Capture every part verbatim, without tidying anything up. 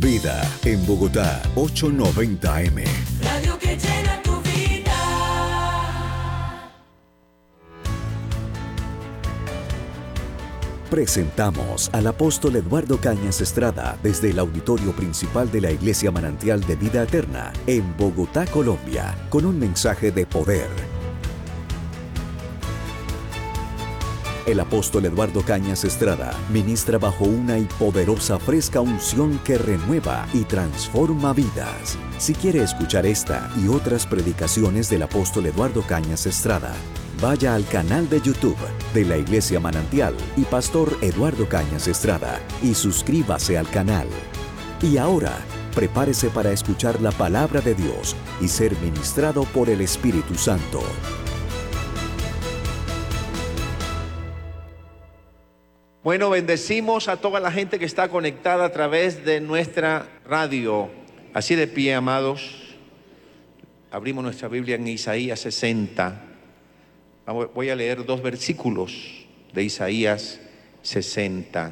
Vida en Bogotá, ochocientos noventa eme. Radio que llena tu vida. Presentamos al apóstol Eduardo Cañas Estrada desde el auditorio principal de la Iglesia Manantial de Vida Eterna en Bogotá, Colombia, con un mensaje de poder. El apóstol Eduardo Cañas Estrada ministra bajo una y poderosa fresca unción que renueva y transforma vidas. Si quiere escuchar esta y otras predicaciones del apóstol Eduardo Cañas Estrada, vaya al canal de YouTube de la Iglesia Manantial y Pastor Eduardo Cañas Estrada y suscríbase al canal. Y ahora, prepárese para escuchar la palabra de Dios y ser ministrado por el Espíritu Santo. Bueno, bendecimos a toda la gente que está conectada a través de nuestra radio. Así de pie, amados, abrimos nuestra Biblia en Isaías sesenta. Voy a leer dos versículos de Isaías sesenta.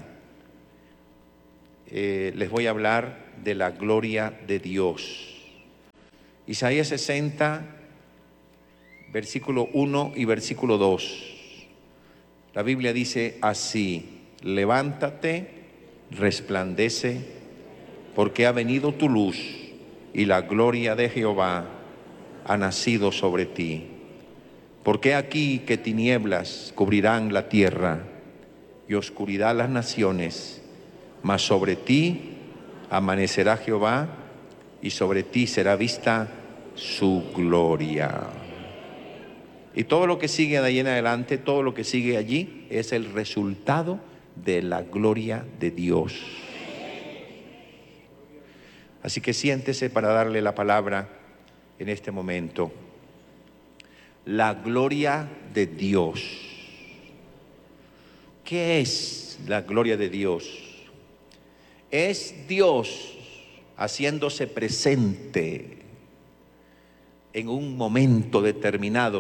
Eh, les voy a hablar de la gloria de Dios. Isaías sesenta, versículo uno y versículo dos. La Biblia dice así: levántate, resplandece, porque ha venido tu luz y la gloria de Jehová ha nacido sobre ti. Porque aquí que tinieblas cubrirán la tierra y oscuridad las naciones, mas sobre ti amanecerá Jehová y sobre ti será vista su gloria. Y todo lo que sigue de ahí en adelante, todo lo que sigue allí es el resultado de la gloria de Dios. Así que siéntese para darle la palabra en este momento. La gloria de Dios. ¿Qué es la gloria de Dios? Es Dios haciéndose presente en un momento determinado.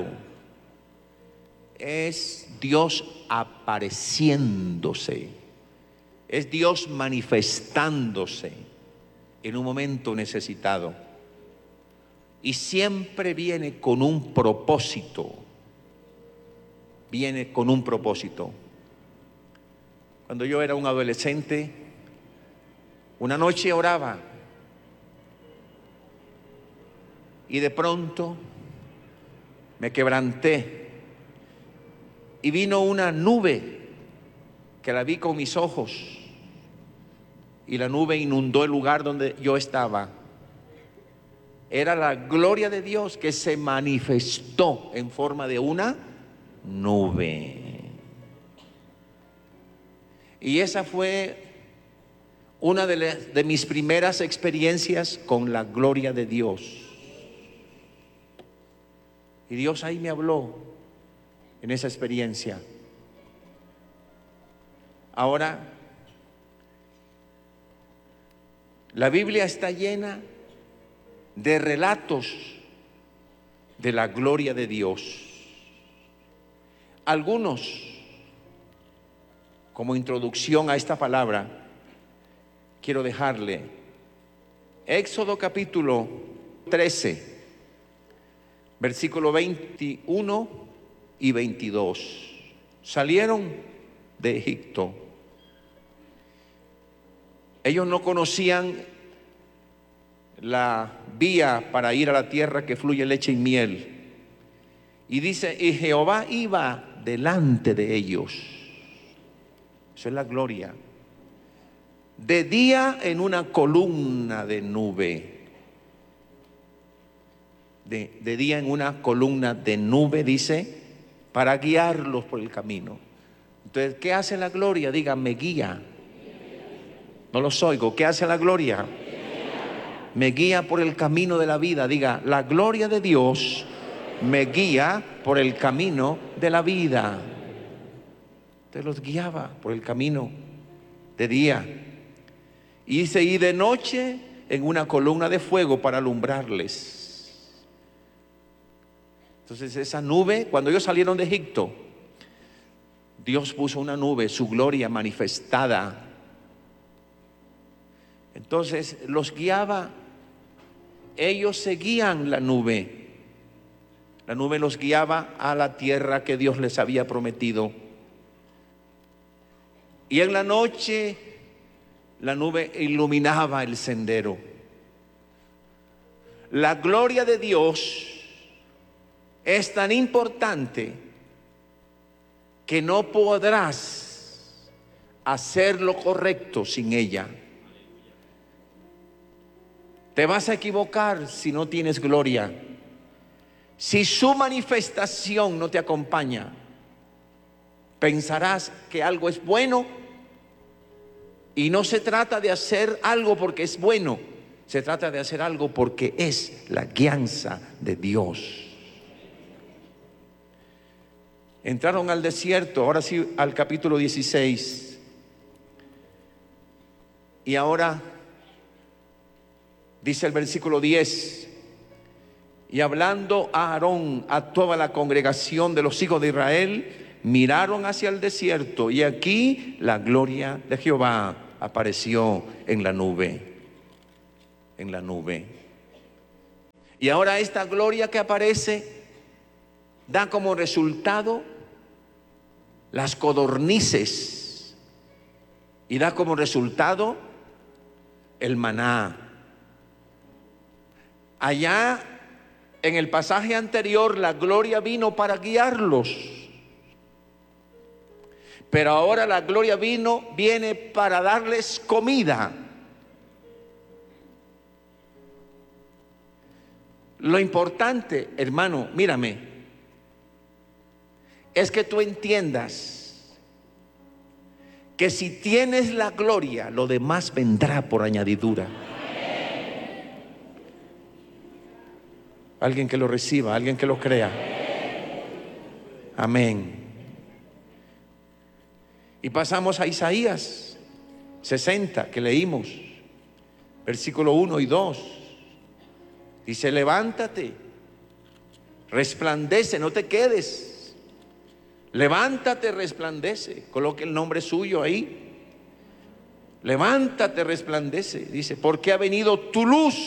Es Dios apareciéndose. Es Dios manifestándose en un momento necesitado. Y siempre viene con un propósito. Viene con un propósito. Cuando yo era un adolescente, una noche oraba y de pronto me quebranté y vino una nube que la vi con mis ojos y la nube inundó el lugar donde yo estaba. Era la gloria de Dios que se manifestó en forma de una nube. Y esa fue una de, las, de mis primeras experiencias con la gloria de Dios. Y Dios ahí me habló en esa experiencia. Ahora, la Biblia está llena de relatos de la gloria de Dios. Algunos, como introducción a esta palabra, quiero dejarle Éxodo capítulo trece, versículo veintiuno y veintidós. Salieron de Egipto. Ellos no conocían la vía para ir a la tierra que fluye leche y miel. Y dice, y Jehová iba delante de ellos. Eso es la gloria. De día en una columna de nube. De, de día en una columna de nube, dice, para guiarlos por el camino. Entonces, ¿qué hace la gloria? Diga, me guía. No los oigo. ¿Qué hace la gloria? Me guía por el camino de la vida. Diga, la gloria de Dios me guía por el camino de la vida. Entonces los guiaba por el camino de día. Y dice, y de noche en una columna de fuego para alumbrarles. Entonces esa nube, cuando ellos salieron de Egipto, Dios puso una nube, su gloria manifestada. Entonces los guiaba, ellos seguían la nube. La nube los guiaba a la tierra que Dios les había prometido. Y en la noche la nube iluminaba el sendero. La gloria de Dios es tan importante que no podrás hacer lo correcto sin ella. Te vas a equivocar si no tienes gloria. Si su manifestación no te acompaña, pensarás que algo es bueno, y no se trata de hacer algo porque es bueno, se trata de hacer algo porque es la guianza de Dios. Entraron al desierto, ahora sí al capítulo dieciséis. Y ahora dice el versículo diez: y hablando a Aarón, a toda la congregación de los hijos de Israel, miraron hacia el desierto, y aquí la gloria de Jehová apareció en la nube, en la nube. Y ahora esta gloria que aparece da como resultado las codornices, y da como resultado el maná. Allá en el pasaje anterior la gloria vino para guiarlos, pero ahora la gloria vino, viene para darles comida. Lo importante, hermano, mírame, es que tú entiendas que si tienes la gloria, lo demás vendrá por añadidura. Alguien que lo reciba, alguien que lo crea. Amén. Y pasamos a Isaías sesenta, que leímos, versículo uno y dos. Dice: levántate, resplandece, no te quedes. Levántate, resplandece. Coloque el nombre suyo ahí. Levántate, resplandece. Dice: porque ha venido tu luz,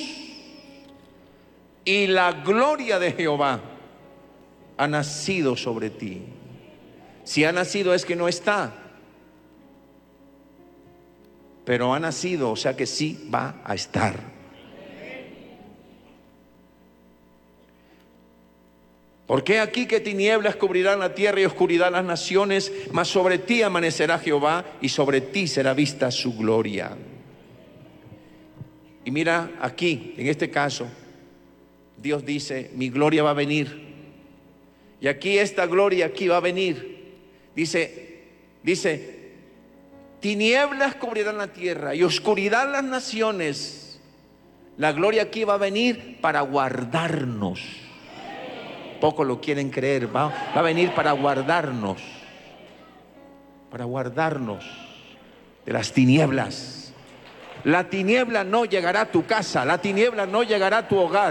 y la gloria de Jehová ha nacido sobre ti. Si ha nacido es que no está, pero ha nacido, o sea que sí va a estar. Porque aquí que tinieblas cubrirán la tierra y oscuridad las naciones, mas sobre ti amanecerá Jehová, y sobre ti será vista su gloria. Y mira aquí, en este caso, Dios dice: mi gloria va a venir. Y aquí esta gloria aquí va a venir. Dice, dice, tinieblas cubrirán la tierra y oscuridad las naciones. La gloria aquí va a venir para guardarnos. Pocos lo quieren creer. Va, va a venir para guardarnos, para guardarnos de las tinieblas. La tiniebla no llegará a tu casa, la tiniebla no llegará a tu hogar.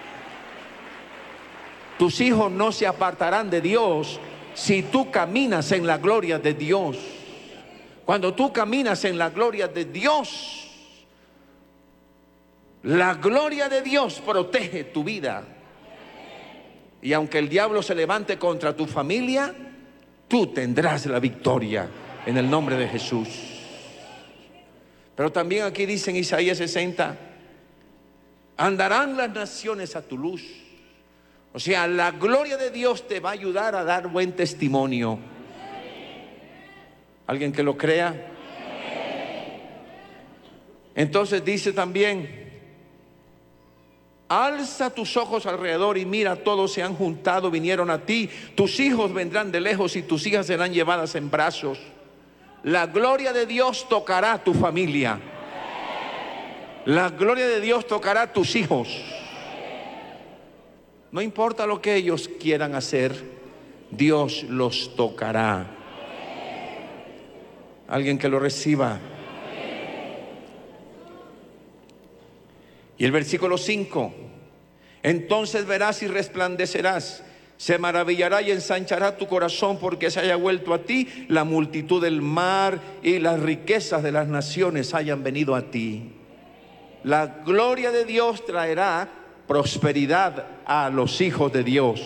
Tus hijos no se apartarán de Dios si tú caminas en la gloria de Dios. Cuando tú caminas en la gloria de Dios, la gloria de Dios protege tu vida. Y aunque el diablo se levante contra tu familia, tú tendrás la victoria en el nombre de Jesús. Pero también aquí dice en Isaías sesenta: andarán las naciones a tu luz. O sea, la gloria de Dios te va a ayudar a dar buen testimonio. ¿Alguien que lo crea? Entonces dice también: alza tus ojos alrededor y mira, todos se han juntado, vinieron a ti. Tus hijos vendrán de lejos y tus hijas serán llevadas en brazos. La gloria de Dios tocará a tu familia. La gloria de Dios tocará a tus hijos. No importa lo que ellos quieran hacer, Dios los tocará. Alguien que lo reciba. Y el versículo cinco: entonces verás y resplandecerás, se maravillará y ensanchará tu corazón, porque se haya vuelto a ti la multitud del mar y las riquezas de las naciones hayan venido a ti. La gloria de Dios traerá prosperidad a los hijos de Dios.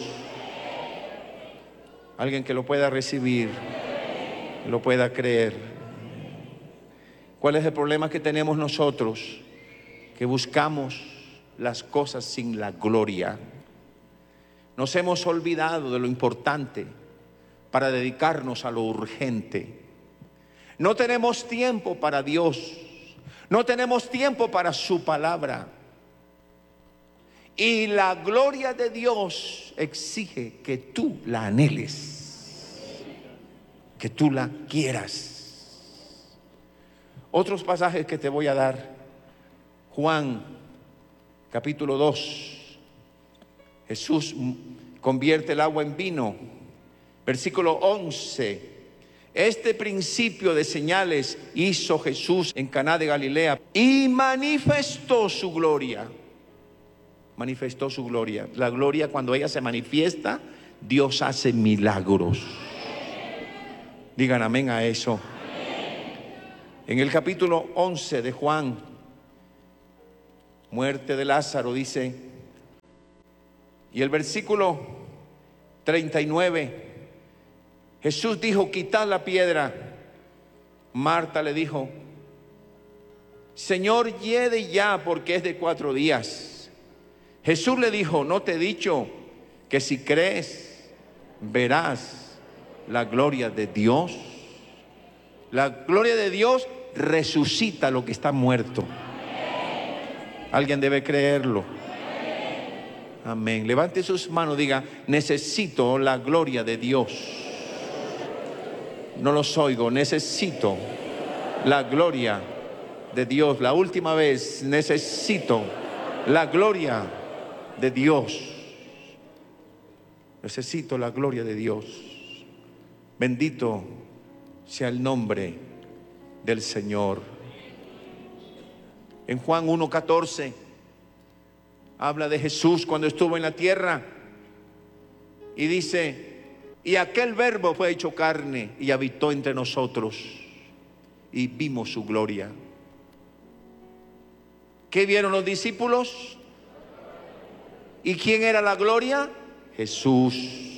Alguien que lo pueda recibir, lo pueda creer. ¿Cuál es el problema que tenemos nosotros? Que buscamos las cosas sin la gloria. Nos hemos olvidado de lo importante para dedicarnos a lo urgente. No tenemos tiempo para Dios. No tenemos tiempo para su palabra. Y la gloria de Dios exige que tú la anheles, que tú la quieras. Otros pasajes que te voy a dar. Juan capítulo dos. Jesús convierte el agua en vino. Versículo once. Este principio de señales hizo Jesús en Caná de Galilea y manifestó su gloria. Manifestó su gloria. La gloria, cuando ella se manifiesta, Dios hace milagros. Digan amén a eso. En el capítulo once de Juan, muerte de Lázaro, dice, y el versículo treinta y nueve, Jesús dijo: quitad la piedra. Marta le dijo: Señor, hiede ya, porque es de cuatro días. Jesús le dijo: ¿no te he dicho que si crees verás la gloria de Dios? La gloria de Dios resucita lo que está muerto. Alguien debe creerlo. Amén. Levante sus manos, diga: necesito la gloria de Dios. No los oigo. Necesito la gloria de Dios. La última vez, necesito la gloria de Dios. Necesito la gloria de Dios. Bendito sea el nombre del Señor. En Juan uno catorce habla de Jesús cuando estuvo en la tierra y dice: y aquel verbo fue hecho carne y habitó entre nosotros y vimos su gloria. ¿Qué vieron los discípulos? ¿Y quién era la gloria? Jesús.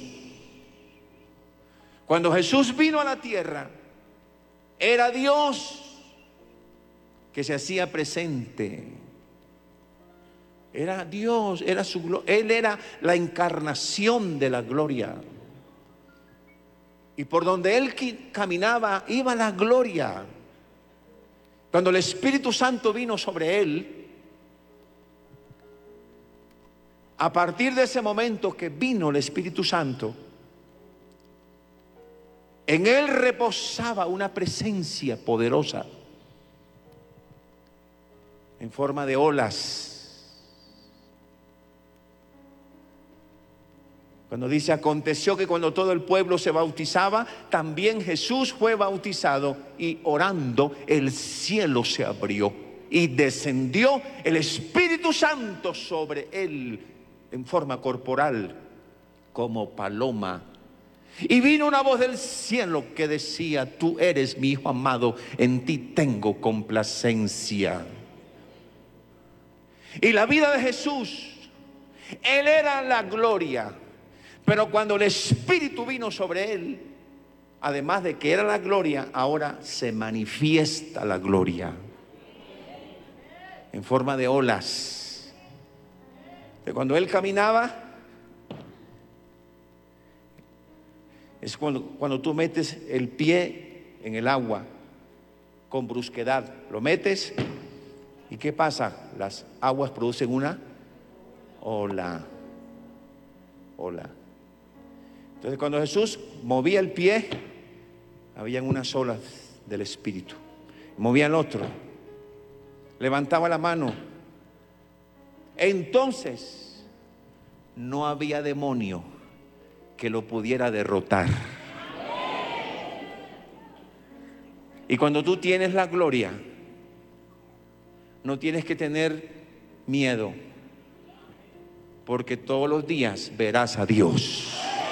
Cuando Jesús vino a la tierra, era Dios que se hacía presente. Era Dios, era su gloria. Él era la encarnación de la gloria. Y por donde Él caminaba, iba la gloria. Cuando el Espíritu Santo vino sobre Él, a partir de ese momento que vino el Espíritu Santo, en Él reposaba una presencia poderosa en forma de olas. Cuando dice: aconteció que cuando todo el pueblo se bautizaba, también Jesús fue bautizado, y orando el cielo se abrió y descendió el Espíritu Santo sobre él en forma corporal como paloma. Y vino una voz del cielo que decía: tú eres mi Hijo amado, en ti tengo complacencia. Y la vida de Jesús, Él era la gloria. Pero cuando el Espíritu vino sobre Él, además de que era la gloria, ahora se manifiesta la gloria en forma de olas. De cuando Él caminaba, es cuando, cuando tú metes el pie en el agua con brusquedad. Lo metes y ¿qué pasa? Las aguas producen una ola. Ola. Entonces, cuando Jesús movía el pie, habían unas olas del Espíritu. Movía el otro, levantaba la mano. Entonces, no había demonio que lo pudiera derrotar. Y cuando tú tienes la gloria, no tienes que tener miedo, porque todos los días verás a Dios.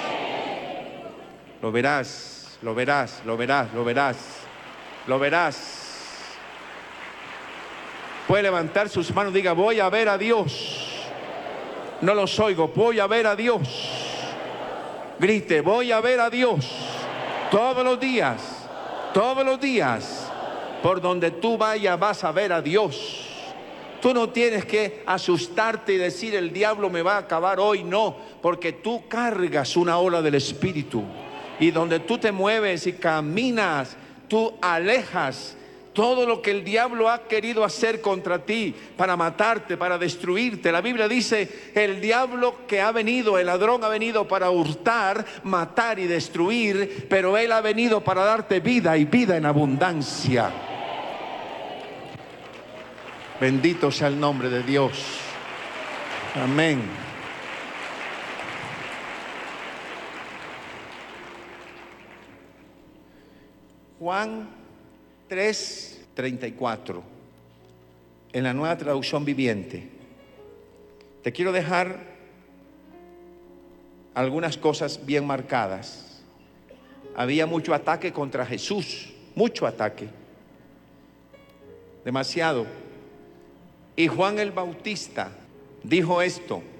Lo verás, lo verás, lo verás, lo verás, lo verás. Puede levantar sus manos, diga, voy a ver a Dios. No los oigo, voy a ver a Dios. Grite, voy a ver a Dios. Todos los días, todos los días, por donde tú vayas vas a ver a Dios. Tú no tienes que asustarte y decir el diablo me va a acabar hoy, no, porque tú cargas una ola del Espíritu y donde tú te mueves y caminas, tú alejas todo lo que el diablo ha querido hacer contra ti para matarte, para destruirte. La Biblia dice, el diablo que ha venido, el ladrón ha venido para hurtar, matar y destruir, pero él ha venido para darte vida y vida en abundancia. Bendito sea el nombre de Dios. Amén. Juan tres, treinta y cuatro, en la Nueva Traducción Viviente. Te quiero dejar algunas cosas bien marcadas. Había mucho ataque contra Jesús, mucho ataque, demasiado. Y Juan el Bautista dijo esto: